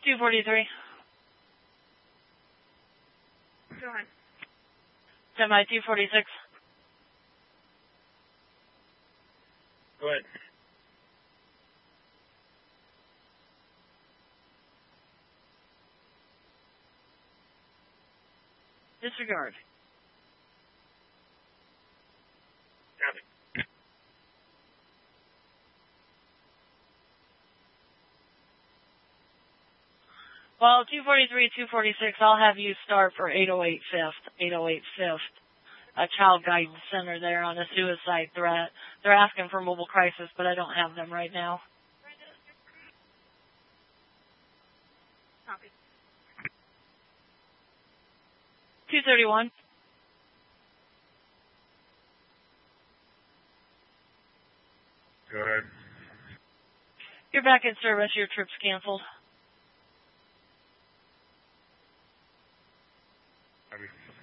243. Go ahead. Semi 246. Go ahead. Disregard. Copy. Well, 243, 246, I'll have you start for 808 Fifth. 808 Fifth. A child guidance center there on a suicide threat. They're asking for mobile crisis, but I don't have them right now. Copy. 231. Go ahead. You're back in service. Your trip's canceled. Copy.